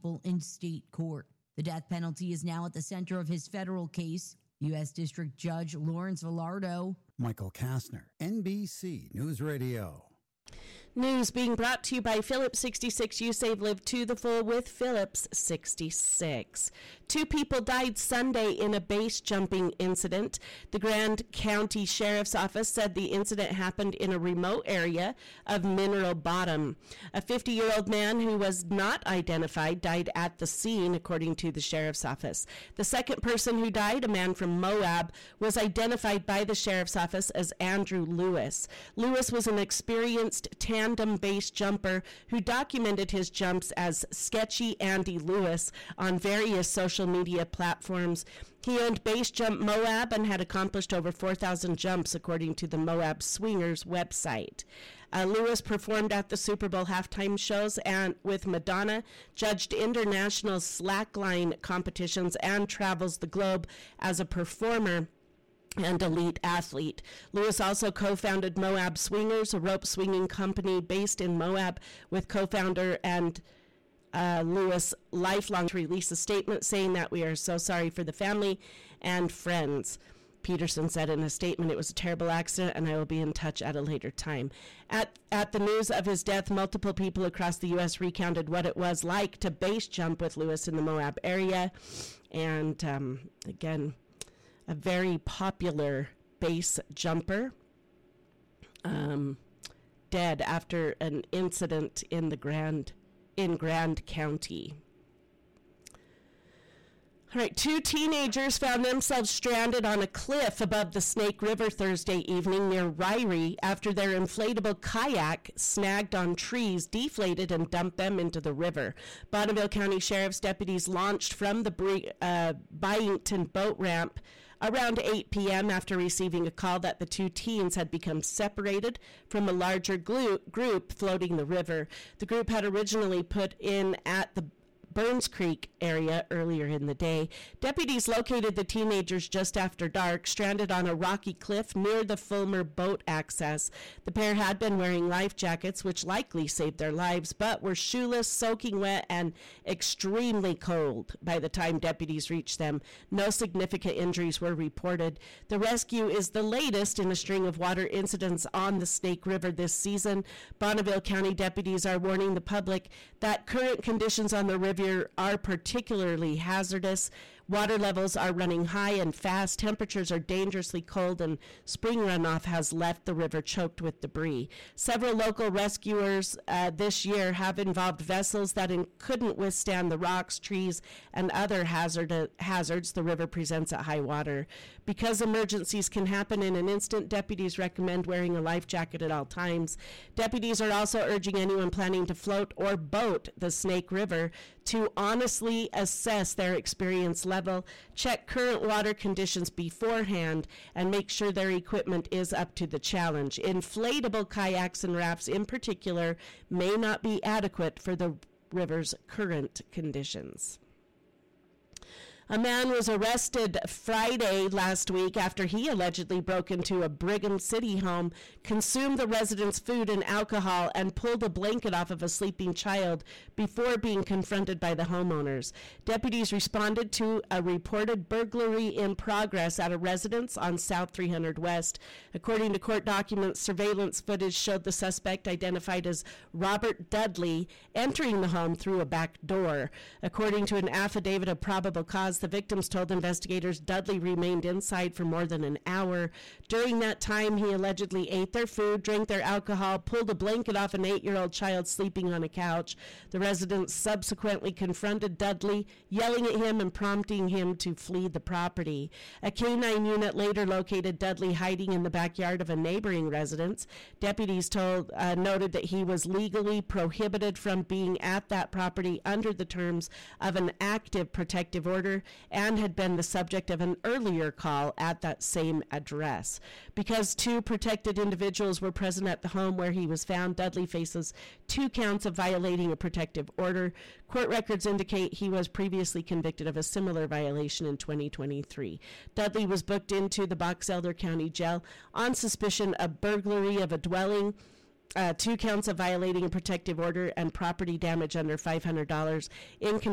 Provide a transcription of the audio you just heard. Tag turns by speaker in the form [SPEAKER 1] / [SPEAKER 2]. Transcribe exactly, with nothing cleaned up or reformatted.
[SPEAKER 1] people in state court. The death penalty is now at the center of his federal case. U S. District Judge Lawrence Villardo.
[SPEAKER 2] Michael Kastner, N B C News Radio.
[SPEAKER 3] News being brought to you by Phillips sixty-six. You save live to the full with Phillips sixty-six. Two people died Sunday in a base jumping incident. The Grand County Sheriff's Office said the incident happened in a remote area of Mineral Bottom. A fifty-year-old man who was not identified died at the scene, according to the Sheriff's Office. The second person who died, a man from Moab, was identified by the Sheriff's Office as Andrew Lewis. Lewis was an experienced tandem base jumper who documented his jumps as Sketchy Andy Lewis on various social media platforms. He owned Base Jump Moab and had accomplished over four thousand jumps, according to the Moab Swingers website. Uh, Lewis performed at the Super Bowl halftime shows and with Madonna, judged international slackline competitions, and travels the globe as a performer and elite athlete. Lewis also co-founded Moab Swingers, a rope swinging company based in Moab, with co-founder and uh, Lewis lifelong to release a statement saying that we are so sorry for the family and friends. Peterson said in a statement, "It was a terrible accident and I will be in touch at a later time." At, at the news of his death, multiple people across the U S recounted what it was like to base jump with Lewis in the Moab area. And um, again, a very popular base jumper, um, dead after an incident in the Grand in Grand County. All right, two teenagers found themselves stranded on a cliff above the Snake River Thursday evening near Ryrie after their inflatable kayak snagged on trees, deflated, and dumped them into the river. Bonneville County Sheriff's deputies launched from the Bre- uh, Byington boat ramp around eight p.m. after receiving a call that the two teens had become separated from a larger glu- group floating the river. The group had originally put in at the Burns Creek area earlier in the day. Deputies located the teenagers just after dark, stranded on a rocky cliff near the Fulmer boat access. The pair had been wearing life jackets, which likely saved their lives, but were shoeless, soaking wet, and extremely cold by the time deputies reached them. No significant injuries were reported. The rescue is the latest in a string of water incidents on the Snake River this season. Bonneville County deputies are warning the public that current conditions on the river are particularly hazardous. Water levels are running high and fast. Temperatures are dangerously cold, and spring runoff has left the river choked with debris. Several local rescuers uh, this year have involved vessels that in, couldn't withstand the rocks, trees, and other hazard, hazards the river presents at high water. Because emergencies can happen in an instant, deputies recommend wearing a life jacket at all times. Deputies are also urging anyone planning to float or boat the Snake River to honestly assess their experience level, check current water conditions beforehand, and make sure their equipment is up to the challenge. Inflatable kayaks and rafts in particular may not be adequate for the river's current conditions. A man was arrested Friday last week after he allegedly broke into a Brigham City home, consumed the resident's food and alcohol, and pulled a blanket off of a sleeping child before being confronted by the homeowners. Deputies responded to a reported burglary in progress at a residence on South three hundred West. According to court documents, surveillance footage showed the suspect, identified as Robert Dudley, entering the home through a back door. According to an affidavit of probable cause, the victims told investigators Dudley remained inside for more than an hour. During that time, he allegedly ate their food, drank their alcohol, pulled a blanket off an eight-year-old child sleeping on a couch. The residents subsequently confronted Dudley, yelling at him and prompting him to flee the property. A K nine unit later located Dudley hiding in the backyard of a neighboring residence. Deputies told uh, noted that he was legally prohibited from being at that property under the terms of an active protective order, and had been the subject of an earlier call at that same address. Because two protected individuals were present at the home where he was found, Dudley faces two counts of violating a protective order. Court records indicate he was previously convicted of a similar violation in twenty twenty-three. Dudley was booked into the Box Elder County Jail on suspicion of burglary of a dwelling, Uh, two counts of violating a protective order, and property damage under five hundred dollars in